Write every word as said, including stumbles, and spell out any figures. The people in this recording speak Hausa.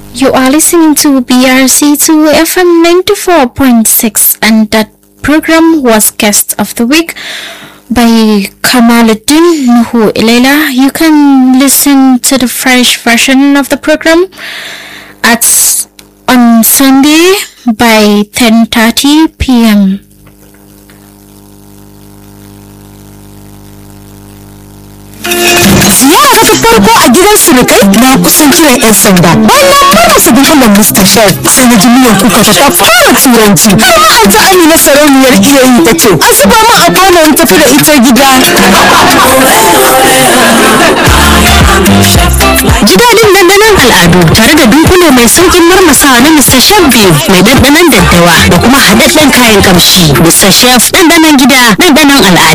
You are listening to B R C two F M ninety-four point six, and that program was Guest of the Week by Kamaluddin Nuhu Ilela. You can listen to the fresh version of the program at on Sunday by ten thirty p.m. Ziyara ta farko a gidan surukai na kusan kiran 'yan sanda. Bayan mara su dunkulen mustashar sai na ji miyan kuka ta ta fara turanci. Har ma an ta Amina sarauniyar iya yi ta ce, "A zuba mu a kwano in tafi da ita gida." Ji daɗin dandanon al'adu tare da dunkule mai saukin marmasawa na mister Chef Beef mai dandanon daddawa da kuma haɗaɗɗen kayan ƙamshi. mister Chef dandanon gida, dandanon al'ada.